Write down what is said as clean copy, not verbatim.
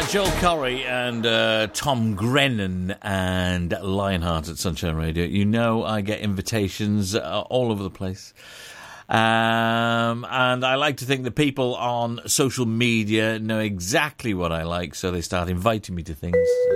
Joel Corry and Tom Grennan and Lionheart at Sunshine Radio. You know I get invitations all over the place. And I like to think that people on social media know exactly what I like, so they start inviting me to things.